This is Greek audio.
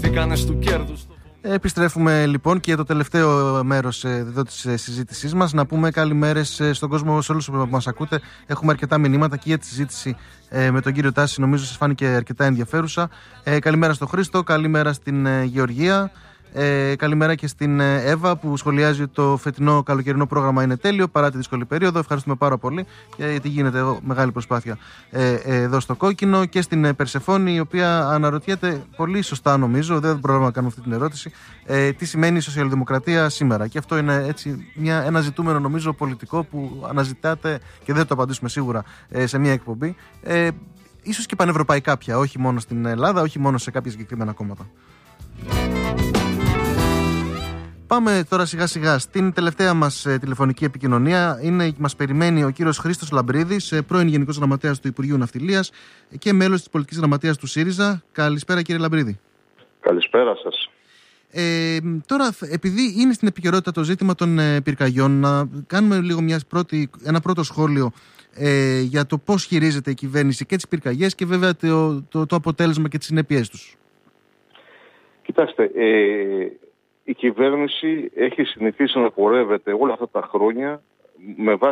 Αφρικάνες του κέρδους. Επιστρέφουμε λοιπόν και για το τελευταίο μέρος εδώ της συζήτησής μας. Να πούμε καλημέρες στον κόσμο, σε όλους που μας ακούτε. Έχουμε αρκετά μηνύματα και για τη συζήτηση με τον κύριο Τάση. Νομίζω σας φάνηκε αρκετά ενδιαφέρουσα. Καλημέρα στον Χρήστο, καλημέρα στην Γεωργία. Καλημέρα και στην Εύα που σχολιάζει ότι το φετινό καλοκαιρινό πρόγραμμα είναι τέλειο παρά τη δύσκολη περίοδο. Ευχαριστούμε πάρα πολύ γιατί γίνεται μεγάλη προσπάθεια εδώ στο Κόκκινο. Και στην Περσεφόνη, η οποία αναρωτιέται πολύ σωστά, νομίζω, δεν πρόλαβα να κάνουμε αυτή την ερώτηση, τι σημαίνει η σοσιαλδημοκρατία σήμερα. Και αυτό είναι έτσι ένα ζητούμενο, νομίζω, πολιτικό που αναζητάτε και δεν θα το απαντήσουμε σίγουρα σε μια εκπομπή. Ίσως και πανευρωπαϊκά πια, όχι μόνο στην Ελλάδα, όχι μόνο σε κάποια συγκεκριμένα κόμματα. Πάμε τώρα σιγά σιγά στην τελευταία μας τηλεφωνική επικοινωνία. Μας περιμένει ο κύριος Χρήστος Λαμπρίδης, πρώην Γενικός Γραμματέας του Υπουργείου Ναυτιλίας και μέλος της Πολιτικής Γραμματείας του ΣΥΡΙΖΑ. Καλησπέρα, κύριε Λαμπρίδη. Καλησπέρα σας. Τώρα, επειδή είναι στην επικαιρότητα το ζήτημα των πυρκαγιών, να κάνουμε λίγο ένα πρώτο σχόλιο για το πώς χειρίζεται η κυβέρνηση και τις πυρκαγιές και βέβαια το αποτέλεσμα και τις συνέπειές τους. Κοιτάξτε, η κυβέρνηση έχει συνηθίσει να πορεύεται όλα αυτά τα χρόνια με βάση